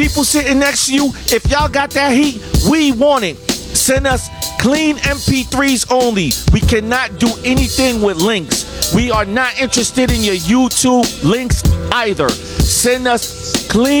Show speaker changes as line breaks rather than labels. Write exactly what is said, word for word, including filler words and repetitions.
People sitting next to you, if y'all got that heat, we want it. Send us clean M P threes only. We cannot do anything with links. We are not interested in your YouTube links either. Send us clean